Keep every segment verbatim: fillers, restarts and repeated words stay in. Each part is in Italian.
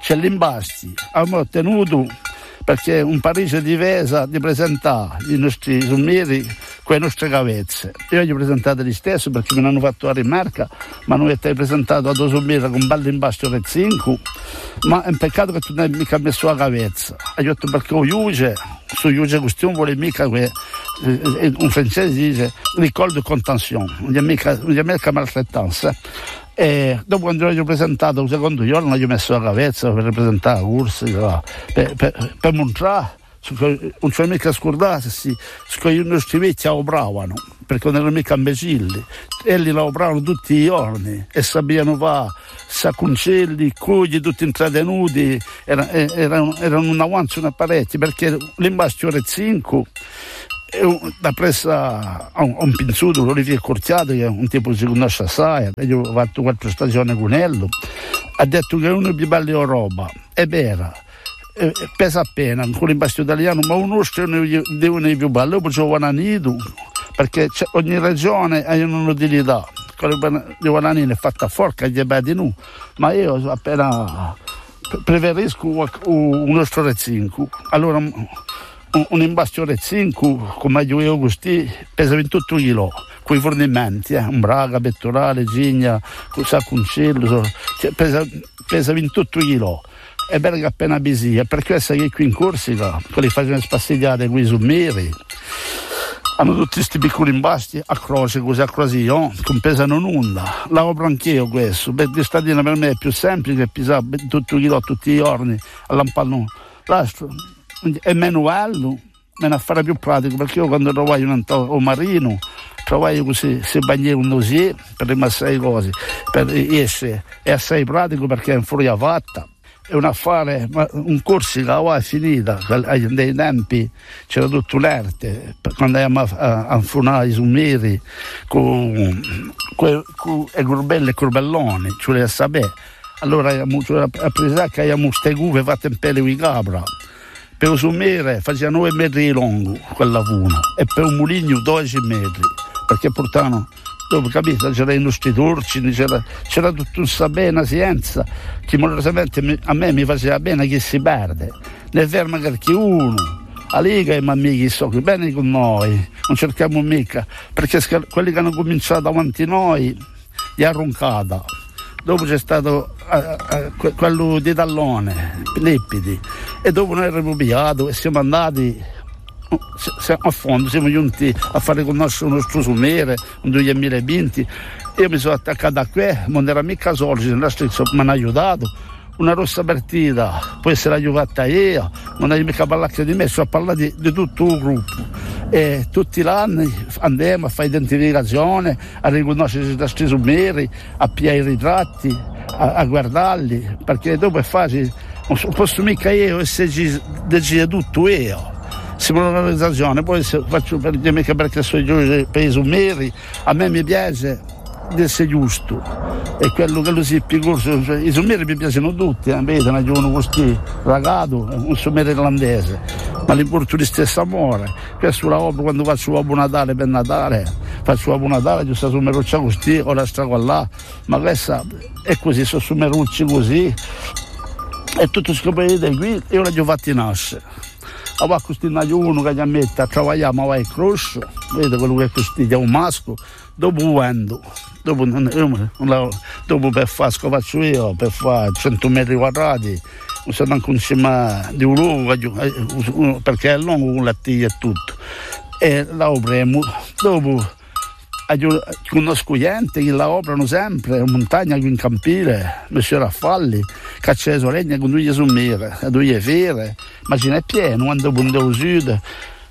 c'è l'imbasti, abbiamo ottenuto perché un Parigi divesa di presentare i nostri sommieri con le nostre cavezze. Io gli ho presentato gli stessi perché me ne hanno fatto la rimarca, ma non avete presentato a due sommieri con bello imbastio del cinque, ma è un peccato che tu non hai mica messo la cavezza. E io ho detto perché o Iuge, su Iuge questo vuole mica que, eh, un francese dice l'école de contention, non è mica, non è mica maltrattanza. E dopo quando gli ho presentato il secondo giorno gli ho messo la cavezza per presentare la corsa, per, per, per mostrare non c'è mica scordarsi che i nostri vecchi lavoravano perché non erano mica imbecilli, elli lavoravano tutti i giorni e sapevano fare sacconcelli, cugli tutti intrattenuti, erano, erano, erano un avanzo una parecchia perché l'imbastio era cinque da presa a un, un pinzuto, l'Olivier Cortiato che è un tipo che si conosce assai, io ho fatto quattro stagioni con lui, ha detto che è uno dei più belli d'Europa, è vera, eh, pesa appena con l'imbastio italiano, ma uno è uno dei più belli. Dopo c'è Vananido perché ogni regione ha un'utilità, di Vananido è fatta forca gli abiti nu, ma io appena preferisco un nostro Rezzinco. Allora un, un imbastio Rezzinco come io Augusti pesa ventotto chili con i fornimenti, eh, un braga, pettorale, gigna, sacconcello, cioè pesa, pesa ventotto chili. È bello che appena bisia, perché questa che qui in Corsica, quelli che facevano spastigliate qui su Meri, hanno tutti questi piccoli imbasti a croce, così a croisillon, che non pesano nulla. Lavoro anch'io questo, per di stadina per me è più semplice, pesare ventotto chili tutti i giorni, all'ampallo. L'altro è meno bello, meno affare più pratico, perché io quando trovai un o marino, trovai così, si bagnava un dossier per le assai cose, per essere, è assai pratico perché è in furia fatta. È un affare, un corso che è finita, ai tempi c'era tutto l'arte, quando andiamo a, a infunare i summeri con, con, con i corbelli e i corbelloni, cioè a sapere. Allora abbiamo preso che abbiamo queste cuve fatte in pelle di capra, per un summere faceva nove metri di lungo quella funa e per un muligno dodici metri, perché portavano. Dopo capito, c'era i nostri turci, c'era, c'era tutta un sapere, una scienza che molosamente a me mi faceva bene che si perde. Ne ferma perché uno, a Liga e amici sono qui bene con noi, non cerchiamo mica, perché quelli che hanno cominciato avanti noi gli ha roncata. Dopo c'è stato uh, uh, quello di Tallone, Lippidi, e dopo noi eravamo pigliati e siamo andati a fondo, siamo giunti a fare conoscere il nostro summere nel duemilaventi. Io mi sono attaccato a qui, non era mica solo, mi hanno aiutato. Una rossa partita può essere aiutata io, non hai mica parlato di me, sto a parlare di, di tutto il gruppo. E tutti gli anni andiamo a fare identificazione, a riconoscere i nostri summeri, a pigliare i ritratti, a, a guardarli, perché dopo è facile, non posso mica io decidere tutto io. Siamo un'organizzazione, poi faccio per dire che perché sono giusto per i summeri, a me mi piace di essere giusto, e quello che lo si corso, cioè, i summeri mi piacciono tutti, eh, vedi, ne giocano così, ragato, un summero irlandese, ma li porto di stesso amore. Questo la opera quando faccio Babbo Natale per Natale, faccio Babbo Natale, giusto summeruccia così, o la strago là, ma questa è così, sono summerucci così, e tutto scoprite qui, io l'ho fatti nascere. A questo uno che gli mette a lavorare, ma va il crosso, vede quello che è un masco, dopo vendo, dopo, dopo per fare, faccio io, per fare cento metri quadrati, non so neanche insieme di un lungo, perché è lungo con la tiglia e tutto, e la opriamo, dopo conosco gente che la operano sempre in montagna qui in Campile, Messie Raffalli, che c'è sorella con due sommere, due fiere, ma ce n'è pieno, quando punto sud,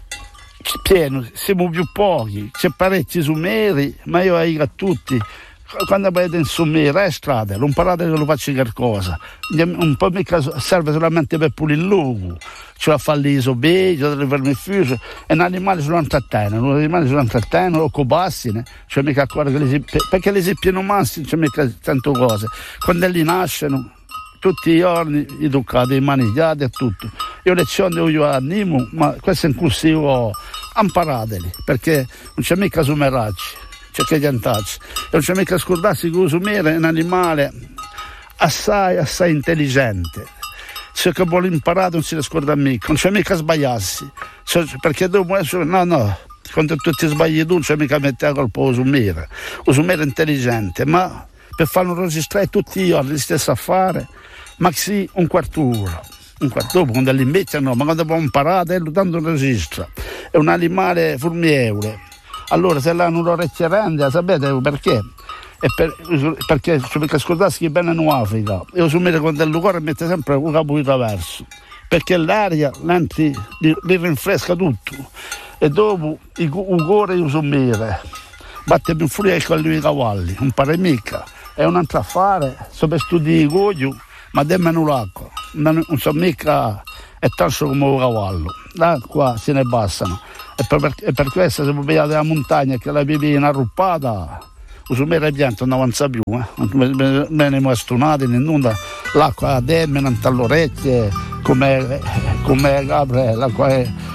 pieno, siamo più pochi, c'è parecchi sommeri, ma io aiuto a tutti. Quando avete in sommere è strada, non parlate che lo faccio qualcosa, un po' mica serve solamente per pulire il luogo, cioè a fare le isobeglie, delle vermifuge, e un animale sono intrattengono, un animale sono intrattengono, o cobassine, cioè mica ancora che le, perché le sippiano massi, c'è mica tante cose, quando li nascono, tutti i giorni educati, manigliati e tutto. Io lezioni io animo, ma questo è inclusivo, imparateli, perché non c'è mica sumeracci. C'è che gli non c'è mica scordarsi che il summere è un animale assai assai intelligente, se che vuole imparare non si ne scorda mica, non c'è mica sbagliarsi, cioè, perché dopo no no, quando tu ti sbagli tu non c'è mica mettere la colpa Usumire, Usumire è intelligente, ma per farlo registrare tutti io gli stessi affari, ma sì un quarto d'ora, un quarto d'ora, quando l'invecchia no, ma quando può imparare lui tanto registra, è un animale formievole, allora se l'hanno un'orecchia rende, sapete perché? E per, perché perché scordarsi che bene in Africa e Usumire quando è il cuore mette sempre un capo di traverso perché l'aria l'anti li, li rinfresca tutto e dopo il cuore di Usumire batte più fuori che quelli dei cavalli un pare mica è un altro affare sopra studi di coglio ma demmeno l'acqua non, non so mica è tanto come un cavallo l'acqua se ne passano e per, e per questo se voi vedete la montagna che la vivi in arruppata Usumire le piante non avanza più, eh? Veniamo stonati in nulla, l'acqua demme, non t'all'orecchie, come, come capre, l'acqua è